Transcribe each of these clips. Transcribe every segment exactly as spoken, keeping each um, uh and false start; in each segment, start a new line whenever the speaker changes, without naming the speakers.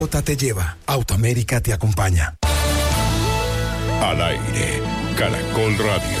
J te lleva, Autoamérica te acompaña.
Al aire, Caracol Radio.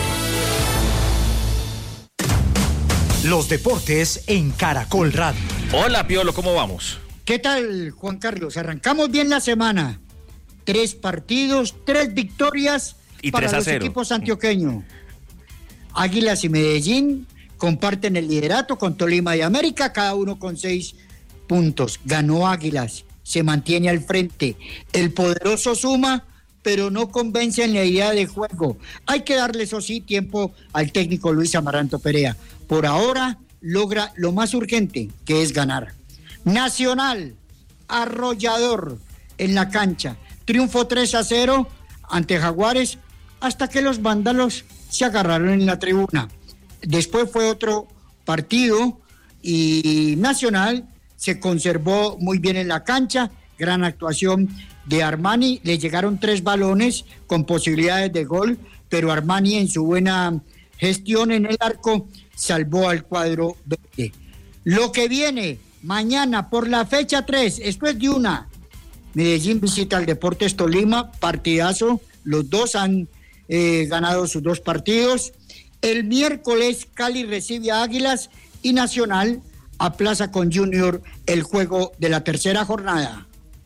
Los deportes en Caracol Radio.
Hola, Piolo, ¿cómo vamos?
¿Qué tal, Juan Carlos? Arrancamos bien la semana. Tres partidos, tres victorias
y
para
tres a
los
cero.
equipos antioqueños. Águilas y Medellín comparten el liderato con Tolima y América, cada uno con seis puntos. Ganó Águilas, se mantiene al frente. El poderoso suma, pero no convence en la idea de juego. Hay que darle, eso sí, tiempo al técnico Luis Amaranto Perea. Por ahora logra lo más urgente, que es ganar. Nacional, arrollador en la cancha. Triunfo tres a cero ante Jaguares, hasta que los vándalos se agarraron en la tribuna. Después fue otro partido y Nacional se conservó muy bien en la cancha. Gran actuación de Armani. Le llegaron tres balones con posibilidades de gol, pero Armani en su buena gestión en el arco salvó al cuadro verde. Lo que viene mañana por la fecha tres, esto es de una. Medellín visita al Deportes Tolima, partidazo. Los dos han eh, ganado sus dos partidos. El miércoles Cali recibe a Águilas y Nacional aplaza con Junior el juego de la tercera jornada.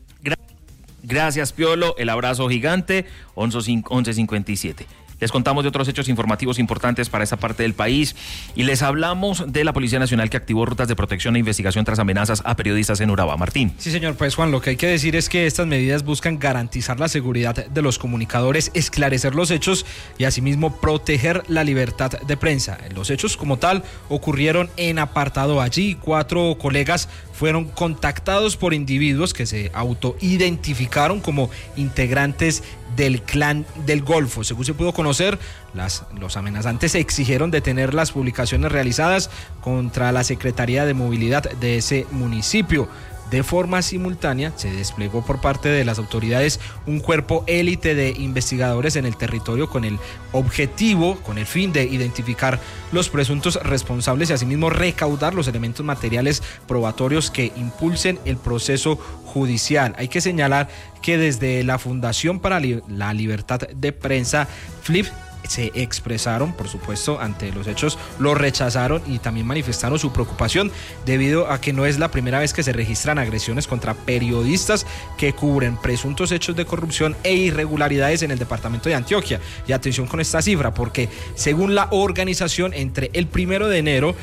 Gracias, Piolo. El abrazo gigante. once cincuenta y siete. Les contamos de otros hechos informativos importantes para esa parte del país y les hablamos de la Policía Nacional que activó rutas de protección e investigación tras amenazas a periodistas en Urabá. Martín.
Sí, señor. Pues, Juan, lo que hay que decir es que estas medidas buscan garantizar la seguridad de los comunicadores, esclarecer los hechos y asimismo proteger la libertad de prensa. Los hechos como tal ocurrieron en Apartado. Allí cuatro colegas fueron contactados por individuos que se autoidentificaron como integrantes del clan del Golfo. Según se pudo conocer, las, los amenazantes exigieron detener las publicaciones realizadas contra la Secretaría de Movilidad de ese municipio. De forma simultánea, se desplegó por parte de las autoridades un cuerpo élite de investigadores en el territorio con el objetivo, con el fin de identificar los presuntos responsables y asimismo recaudar los elementos materiales probatorios que impulsen el proceso judicial. Hay que señalar que desde la Fundación para la Libertad de Prensa, FLIP, se expresaron, por supuesto, ante los hechos, lo rechazaron y también manifestaron su preocupación debido a que no es la primera vez que se registran agresiones contra periodistas que cubren presuntos hechos de corrupción e irregularidades en el departamento de Antioquia. Y atención con esta cifra, porque según la organización, entre el primero de enero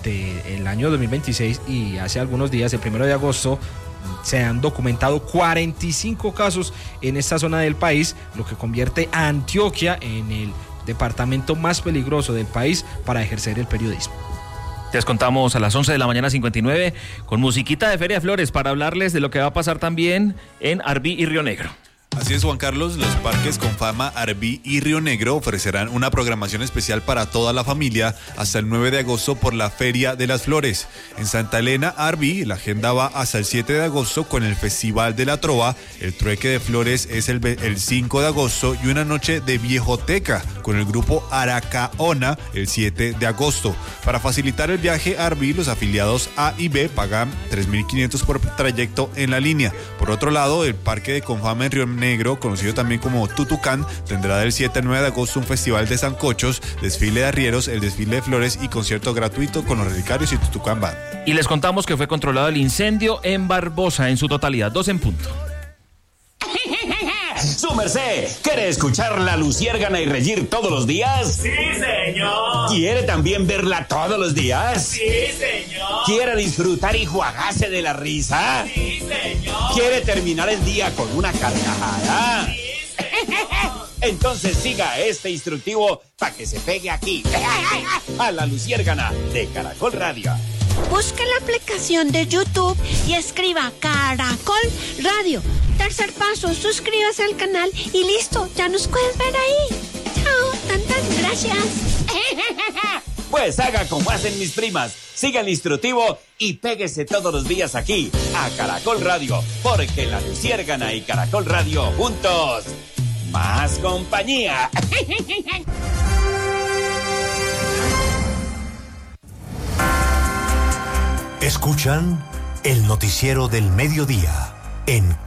del año dos mil veintiséis y hace algunos días, el primero de agosto, se han documentado cuarenta y cinco casos en esta zona del país, lo que convierte a Antioquia en el departamento más peligroso del país para ejercer el periodismo.
Les contamos a las once de la mañana cincuenta y nueve con musiquita de Feria de Flores para hablarles de lo que va a pasar también en Arví y Río Negro.
Así es, Juan Carlos, los parques Confama, Arví y Río Negro ofrecerán una programación especial para toda la familia hasta el nueve de agosto por la Feria de las Flores. En Santa Elena, Arví, la agenda va hasta el siete de agosto con el Festival de la Trova, el Trueque de Flores es el, el cinco de agosto y una noche de viejoteca con el grupo Aracaona el siete de agosto. Para facilitar el viaje a Arví, los afiliados A y B pagan tres mil quinientos por trayecto en la línea. Por otro lado, el Parque de Confama en Río Negro Negro, conocido también como Tutucán, tendrá del siete al nueve de agosto un festival de sancochos, desfile de arrieros, el desfile de flores y concierto gratuito con los relicarios y Tutucán Band.
Y les contamos que fue controlado el incendio en Barbosa en su totalidad, dos en punto.
Su merced, ¿quiere escuchar la Luciérgana y reír todos los días?
Sí, señor.
¿Quiere también verla todos los días?
Sí, señor.
¿Quiere disfrutar y juagarse de la risa?
Sí, señor.
¿Quiere terminar el día con una carcajada?
Sí, señor.
Entonces siga este instructivo para que se pegue aquí, a la Luciérgana de Caracol Radio.
Busque la aplicación de YouTube y escriba Caracol Radio. Tercer paso, suscríbase al canal y listo, ya nos puedes ver ahí. Chao, tantas gracias.
Pues haga como hacen mis primas, siga el instructivo y péguese todos los días aquí, a Caracol Radio, porque la Luciérgana y Caracol Radio juntos, más compañía.
Escuchan el noticiero del mediodía en